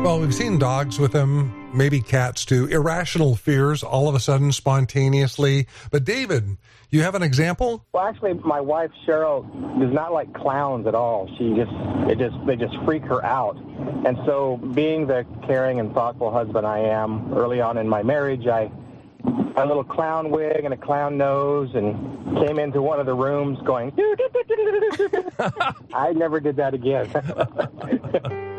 Well, we've seen dogs with them, maybe cats too. Irrational fears all of a sudden, spontaneously. But David, you have an example? Well, actually, my wife, Cheryl, does not like clowns at all. They just freak her out. And so being the caring and thoughtful husband I am, early on in my marriage, I had a little clown wig and a clown nose and came into one of the rooms going, I never did that again.